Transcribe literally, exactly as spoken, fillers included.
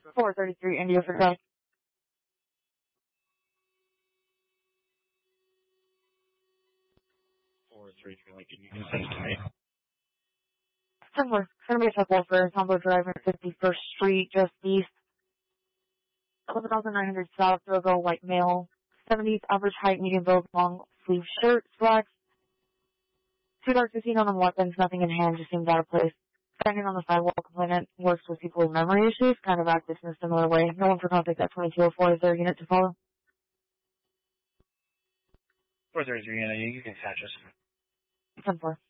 four thirty-three India for Doug. four thirty-three Lincoln, you can send it to me. ten four. It's going to be a truck for Combo Drive at fifty-first Street, just east. eleven thousand nine hundred South, Drogo, white male. seventies, average height, medium build, long sleeve shirt, slacks. Two dark fifteen on weapons, nothing in hand, just seems out of place. Standing on the sidewalk, complainant works with people with memory issues, kind of acts in a similar way. No one for contact at twenty-two oh four. Is there a unit to follow? four thirty-three, you know, you can catch us. ten four.